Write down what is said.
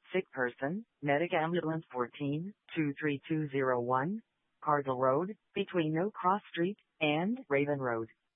Sick person, medic ambulance 14-23201, Cardinal Road, between No Cross Street and Raven Road.